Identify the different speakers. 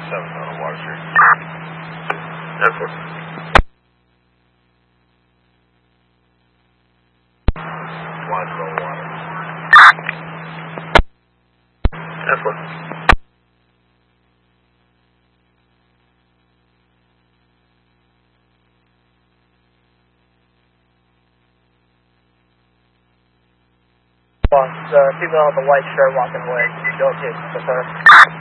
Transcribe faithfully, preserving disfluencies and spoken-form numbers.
Speaker 1: seven on a water street.
Speaker 2: That's what.
Speaker 1: Watch low water.
Speaker 2: That's what.
Speaker 3: The female in the white shirt walking away. Don't hit the first.